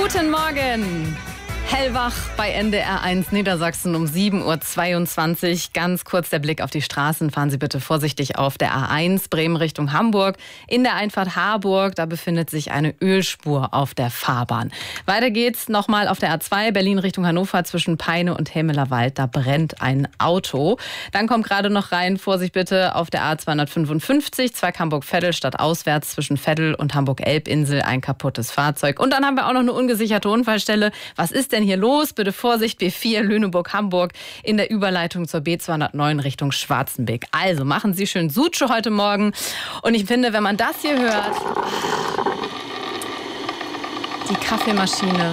Guten Morgen! Hellwach bei NDR 1 Niedersachsen um 7.22 Uhr. Ganz kurz der Blick auf die Straßen. Fahren Sie bitte vorsichtig auf der A1 Bremen Richtung Hamburg. In der Einfahrt Harburg, da befindet sich eine Ölspur auf der Fahrbahn. Weiter geht's nochmal auf der A2 Berlin Richtung Hannover zwischen Peine und Helmelerwald. Da brennt ein Auto. Dann kommt gerade noch rein, Vorsicht bitte, auf der A255 Zweig Hamburg-Veddel statt auswärts zwischen Veddel und Hamburg-Elbinsel ein kaputtes Fahrzeug. Und dann haben wir auch noch eine ungesicherte Unfallstelle. Was ist denn hier los? Bitte Vorsicht, B4 Lüneburg-Hamburg in der Überleitung zur B209 Richtung Schwarzenbeck. Also machen Sie schön Sutsche heute Morgen. Und ich finde, wenn man das hier hört, die Kaffeemaschine,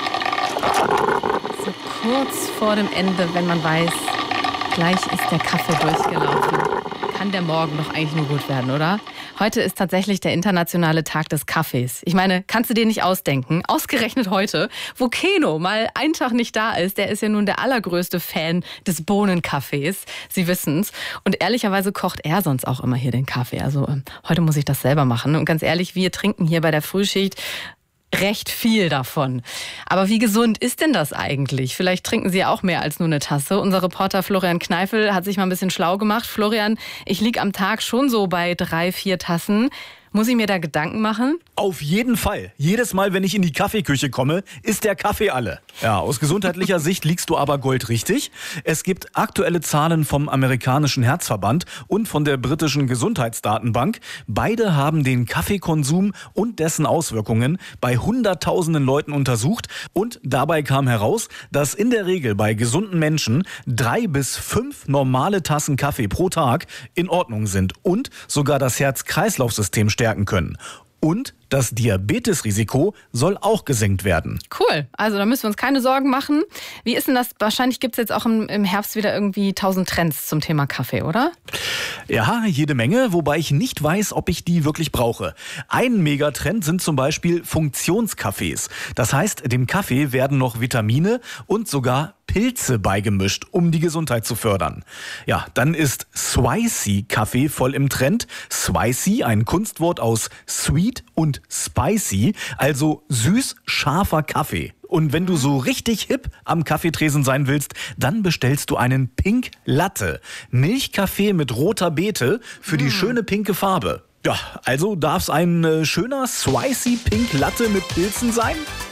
so kurz vor dem Ende, wenn man weiß, gleich ist der Kaffee durchgelaufen, kann der Morgen doch eigentlich nur gut werden, oder? Heute ist tatsächlich der internationale Tag des Kaffees. Ich meine, kannst du dir nicht ausdenken? Ausgerechnet heute, wo Keno mal einen Tag nicht da ist. Der ist ja nun der allergrößte Fan des Bohnenkaffees. Sie wissen's. Und ehrlicherweise kocht er sonst auch immer hier den Kaffee. Also heute muss ich das selber machen. Und ganz ehrlich, wir trinken hier bei der Frühschicht recht viel davon. Aber wie gesund ist denn das eigentlich? Vielleicht trinken Sie auch mehr als nur eine Tasse. Unser Reporter Florian Kneifel hat sich mal ein bisschen schlau gemacht. Florian, ich liege am Tag schon so bei 3-4 Tassen. Muss ich mir da Gedanken machen? Auf jeden Fall. Jedes Mal, wenn ich in die Kaffeeküche komme, ist der Kaffee alle. Ja, aus gesundheitlicher Sicht liegst du aber goldrichtig. Es gibt aktuelle Zahlen vom amerikanischen Herzverband und von der britischen Gesundheitsdatenbank. Beide haben den Kaffeekonsum und dessen Auswirkungen bei Hunderttausenden Leuten untersucht. Und dabei kam heraus, dass in der Regel bei gesunden Menschen 3 bis 5 normale Tassen Kaffee pro Tag in Ordnung sind und sogar das Herz-Kreislauf-System stärken können. Und das Diabetesrisiko soll auch gesenkt werden. Cool, also da müssen wir uns keine Sorgen machen. Wie ist denn das? Wahrscheinlich gibt es jetzt auch im Herbst wieder irgendwie 1000 Trends zum Thema Kaffee, oder? Ja, jede Menge, wobei ich nicht weiß, ob ich die wirklich brauche. Ein Megatrend sind zum Beispiel Funktionskaffees. Das heißt, dem Kaffee werden noch Vitamine und sogar Pilze beigemischt, um die Gesundheit zu fördern. Ja, dann ist Spicy-Kaffee voll im Trend. Spicy, ein Kunstwort aus sweet und spicy, also süß-scharfer Kaffee. Und wenn du so richtig hip am Kaffeetresen sein willst, dann bestellst du einen Pink Latte. Milchkaffee mit roter Beete für die schöne pinke Farbe. Ja, also darf's ein schöner Spicy Pink Latte mit Pilzen sein?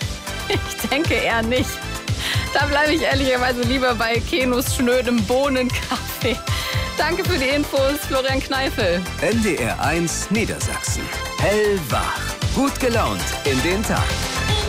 Ich denke eher nicht. Da bleibe ich ehrlicherweise lieber bei Kenos schnödem Bohnenkaffee. Danke für die Infos, Florian Kneifel. NDR 1 Niedersachsen. Hellwach. Gut gelaunt in den Tag.